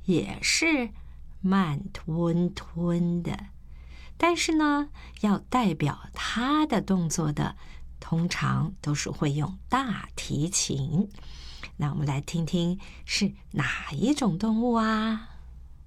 也是慢吞吞的，但是呢，要代表它的动作的，通常都是会用大提琴。那我们来听听是哪一种动物啊？